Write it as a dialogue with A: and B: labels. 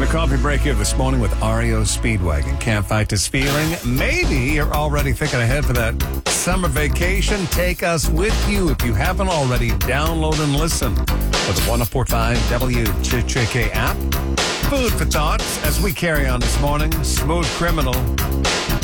A: Coffee break here this morning with REO Speedwagon. Can't fight this feeling. Maybe you're already thinking ahead for that summer vacation. Take us with you. If you haven't already, download and listen with the 104.5 WCHK app. Food for thought as we carry on this morning. Smooth Criminal.